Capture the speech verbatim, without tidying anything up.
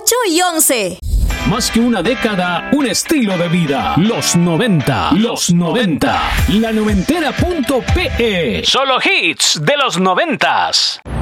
ocho y once. Más que una década, un estilo de vida. Los noventa. Los noventa. La noventera punto pe. Solo hits de los noventas.